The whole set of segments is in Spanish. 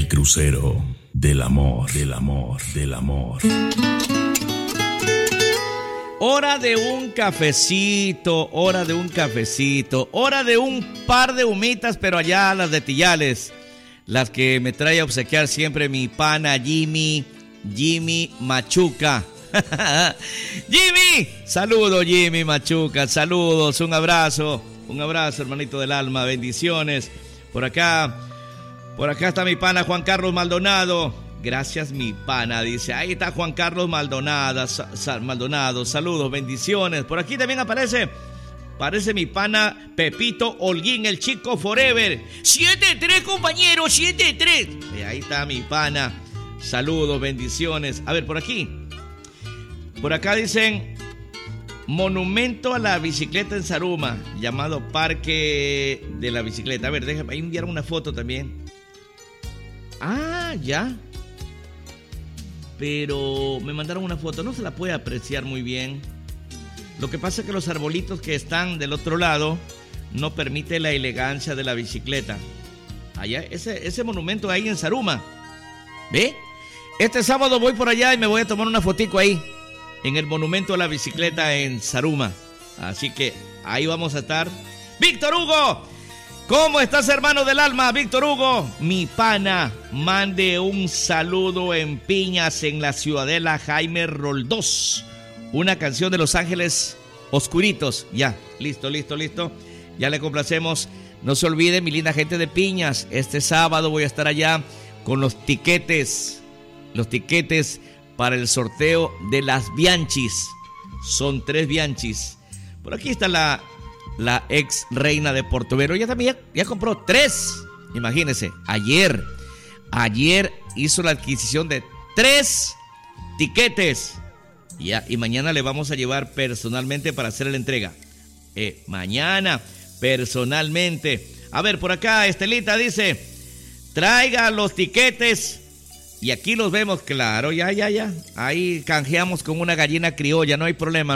crucero del amor, del amor, del amor. Hora de un cafecito, hora de un cafecito, hora de un par de humitas, pero allá las de Tillales, las que me trae a obsequiar siempre mi pana Jimmy Machuca. Jimmy, saludos Jimmy Machuca, saludos, un abrazo hermanito del alma, bendiciones. Por acá está mi pana Juan Carlos Maldonado. Gracias mi pana, dice, ahí está Juan Carlos Maldonado, saludos, bendiciones. Por aquí también aparece mi pana Pepito Holguín, el chico forever. 7-3 compañeros, 7-3. Ahí está mi pana, saludos, bendiciones. A ver, por acá dicen, monumento a la bicicleta en Zaruma, llamado Parque de la Bicicleta. A ver, déjame, ahí enviaron una foto también. Ah, ya. Pero me mandaron una foto, no se la puede apreciar muy bien. Lo que pasa es que los arbolitos que están del otro lado no permite la elegancia de la bicicleta. Allá, ese monumento ahí en Zaruma. ¿Ve? Este sábado voy por allá y me voy a tomar una fotico ahí, en el monumento a la bicicleta en Zaruma. Así que ahí vamos a estar. ¡Víctor Hugo! ¿Cómo estás, hermano del alma, Víctor Hugo? Mi pana, mande un saludo en Piñas, en la Ciudadela Jaime Roldós. Una canción de Los Ángeles Oscuritos. Ya, listo. Ya le complacemos. No se olvide, mi linda gente de Piñas, este sábado voy a estar allá con los tiquetes para el sorteo de las Bianchis. Son 3 Bianchis. Por aquí está la ex reina de Portobelo. Ella también ya compró 3. Imagínense, ayer hizo la adquisición de 3 tiquetes. Y mañana le vamos a llevar personalmente para hacer la entrega. Mañana, personalmente. A ver, por acá Estelita dice, traiga los tiquetes. Y aquí los vemos, claro, ya. Ahí canjeamos con una gallina criolla, no hay problema.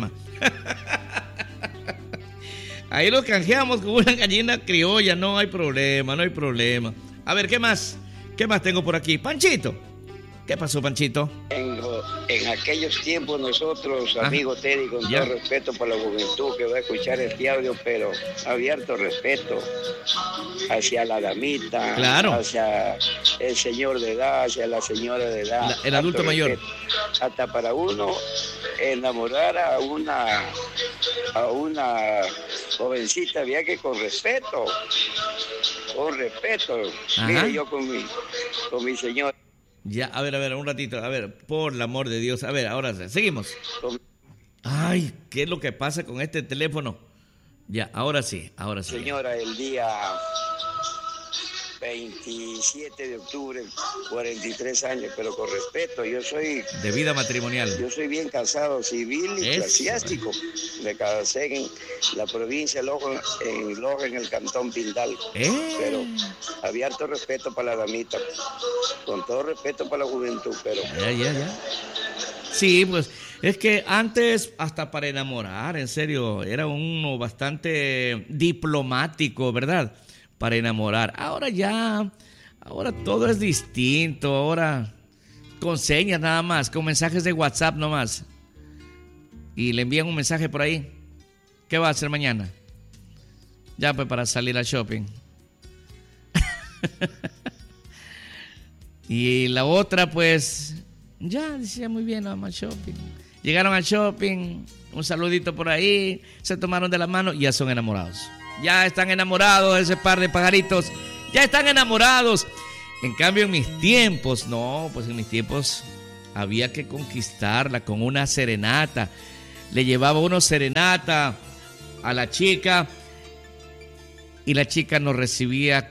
Ahí los canjeamos con una gallina criolla, no hay problema. A ver, ¿qué más tengo por aquí? Panchito. ¿Qué pasó, Panchito? En aquellos tiempos nosotros, amigo Teddy, con todo respeto para la juventud que va a escuchar este audio, pero abierto respeto hacia la damita, claro, hacia el señor de edad, hacia la señora de edad. El adulto mayor. Hasta para uno enamorar a una jovencita había que con respeto. Ajá. Mire, yo con mi señora. Ya, a ver, un ratito, por el amor de Dios, ahora seguimos. Ay, ¿qué es lo que pasa con este teléfono? Ya, ahora sí. Señora, el día 27 de octubre, 43 años, pero con respeto, yo soy... De vida matrimonial. Yo soy bien casado, civil y eclesiástico. Me casé en la provincia de Loja, en el cantón Pindalco. Pero había harto respeto para la damita, con todo respeto para la juventud, pero... Ya. Sí, pues, es que antes, hasta para enamorar, en serio, era uno bastante diplomático, ¿verdad?, para enamorar. Ahora todo es distinto. Ahora con señas nada más, con mensajes de WhatsApp nomás. Y le envían un mensaje por ahí. ¿Qué va a hacer mañana? Ya, pues, para salir al shopping. Y la otra, pues, ya decía muy bien, vamos al shopping. Llegaron al shopping, un saludito por ahí, se tomaron de la mano y ya son enamorados. Ya están enamorados ese par de pajaritos. Ya están enamorados. En cambio, en mis tiempos, había que conquistarla con una serenata. Le llevaba uno serenata a la chica y la chica nos recibía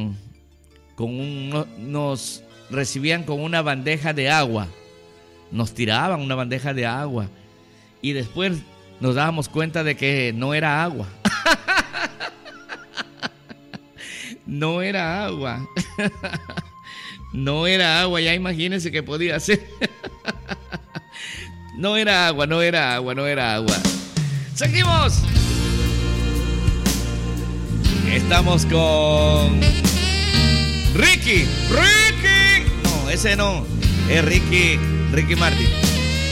nos recibían con una bandeja de agua. Nos tiraban una bandeja de agua y después nos dábamos cuenta de que no era agua. No era agua. No era agua, ya imagínense qué podía ser. No era agua. ¡Seguimos! Estamos con Ricky. ese no, es Ricky Martin.